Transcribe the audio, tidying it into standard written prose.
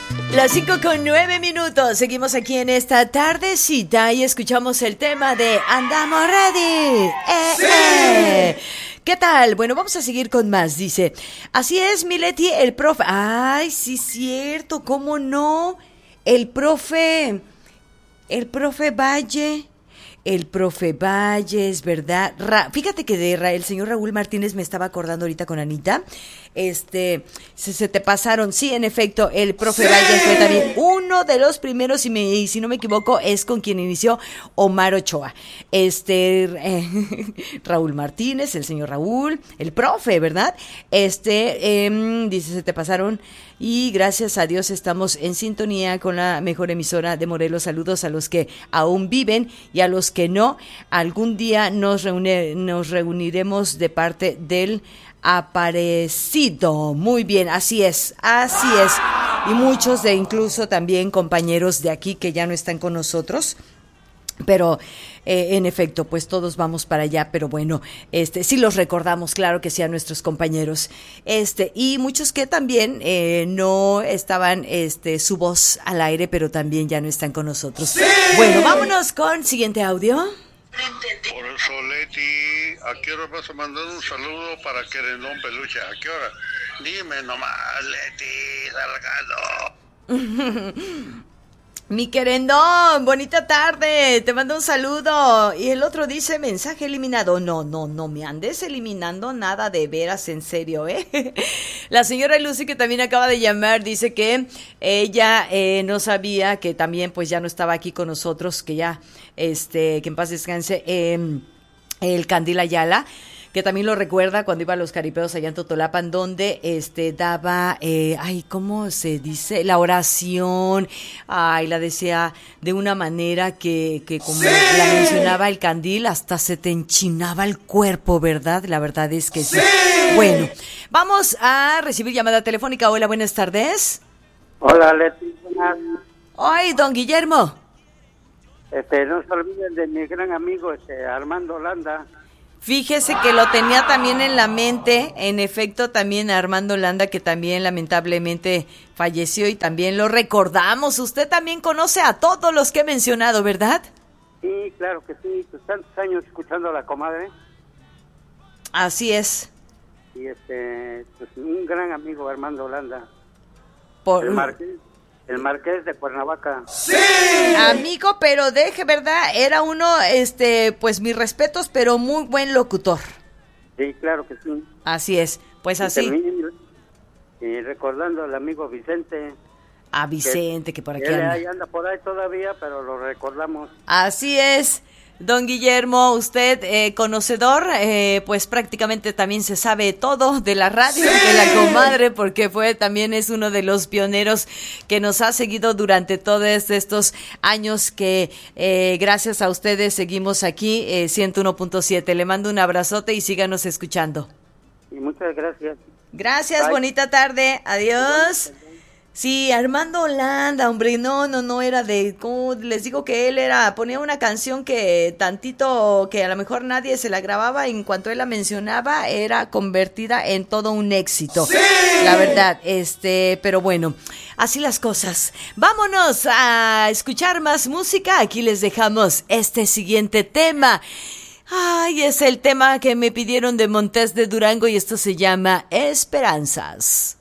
Las 5:09. Seguimos aquí en esta tardecita y escuchamos el tema de Andamos Ready. ¡Sí! ¿Qué tal? Bueno, vamos a seguir con más. Dice, así es, mi Leti, el profe. Ay, sí, cierto, ¿cómo no? El profe Valle. El profe Valles, ¿verdad? Fíjate que el señor Raúl Martínez me estaba acordando ahorita con Anita. Se te pasaron. Sí, en efecto, el profe Valles fue también uno de los primeros, y si no me equivoco, es con quien inició Omar Ochoa. Raúl Martínez, el señor Raúl, el profe, ¿verdad? Dice, se te pasaron. Y gracias a Dios estamos en sintonía con la mejor emisora de Morelos. Saludos a los que aún viven y a los que no. Algún día nos reuniremos de parte del Aparecido. Muy bien, así es. Y muchos de incluso también compañeros de aquí que ya no están con nosotros. Pero en efecto, pues todos vamos para allá, pero bueno, sí los recordamos, claro que sí, a nuestros compañeros, y muchos que también no estaban, su voz al aire, pero también ya no están con nosotros. ¡Sí! Bueno, vámonos con siguiente audio. Por eso, Leti, ¿a qué hora vas a mandar un saludo para Querendón Peluche? ¿A qué hora? Dime nomás, Leti, Salgado. Mi querendón, bonita tarde, te mando un saludo. Y el otro dice, mensaje eliminado. No me andes eliminando nada, de veras, en serio, ¿eh? La señora Lucy, que también acaba de llamar, dice que ella no sabía que también pues ya no estaba aquí con nosotros, que ya, que en paz descanse, el Candil Ayala, que también lo recuerda cuando iba a los Caripeos allá en Totolapan, donde daba, ¿cómo se dice? La oración, la decía de una manera que como ¡sí! La mencionaba el Candil, hasta se te enchinaba el cuerpo, ¿verdad? La verdad es que sí. Bueno, vamos a recibir llamada telefónica. Hola, buenas tardes. Hola, Leti, buenas. Ay, don Guillermo. No se olviden de mi gran amigo, Armando Landa. Fíjese que lo tenía también en la mente, en efecto, también Armando Landa, que también lamentablemente falleció y también lo recordamos. Usted también conoce a todos los que he mencionado, ¿verdad? Sí, claro que sí, pues tantos años escuchando a la comadre. Así es. Y pues un gran amigo, Armando Landa. El Marqués de Cuernavaca. ¡Sí! Amigo, pero ¿verdad? Era uno, pues mis respetos, pero muy buen locutor. Sí, claro que sí. Así es, pues así. Y recordando al amigo Vicente. A Vicente, que por aquí anda. Él anda por ahí todavía, pero lo recordamos. Así es. Don Guillermo, usted conocedor, pues prácticamente también se sabe todo de la radio, ¡sí! De la comadre, porque también es uno de los pioneros que nos ha seguido durante todos estos años que gracias a ustedes seguimos aquí, 101.7. Le mando un abrazote y síganos escuchando. Y muchas gracias. Gracias, bye. Bonita tarde, adiós. Sí, Armando Landa, hombre, no era como les digo que él ponía una canción que tantito, que a lo mejor nadie se la grababa, y en cuanto él la mencionaba, era convertida en todo un éxito. ¡Sí! La verdad, pero bueno, así las cosas. Vámonos a escuchar más música, aquí les dejamos este siguiente tema. Ay, es el tema que me pidieron de Montes de Durango y esto se llama Esperanzas.